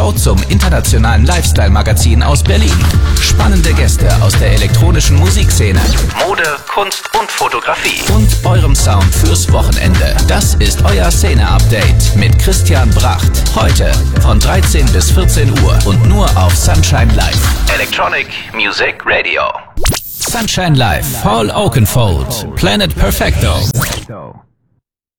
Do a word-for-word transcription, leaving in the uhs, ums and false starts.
Show zum internationalen Lifestyle-Magazin aus Berlin. Spannende Gäste aus der elektronischen Musikszene, Mode, Kunst und Fotografie und eurem Sound fürs Wochenende. Das ist euer Szene-Update mit Christian Bracht. Heute von dreizehn bis vierzehn Uhr und nur auf Sunshine Live. Electronic Music Radio. Sunshine Live, Paul Oakenfold, Planet Perfecto.